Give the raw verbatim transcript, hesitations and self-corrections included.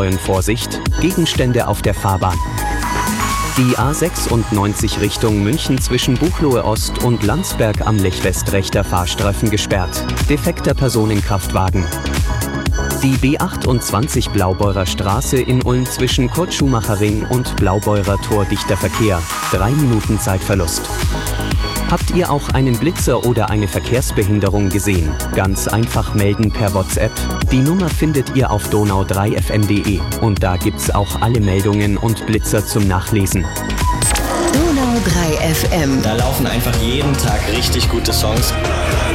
betreuen Vorsicht, Gegenstände auf der Fahrbahn. Die A sechsundneunzig Richtung München zwischen Buchloe Ost und Landsberg am Lech West rechter Fahrstreifen gesperrt, defekter Personenkraftwagen. Die B achtundzwanzig Blaubeurer Straße in Ulm zwischen Kurt Schumacher Ring und Blaubeurer Tor dichter Verkehr, drei Minuten Zeitverlust. Habt ihr auch einen Blitzer oder eine Verkehrsbehinderung gesehen? Ganz einfach melden per WhatsApp. Die Nummer findet ihr auf donau drei f m punkt de und da gibt's auch alle Meldungen und Blitzer zum Nachlesen. Donau drei F M. Da laufen einfach jeden Tag richtig gute Songs.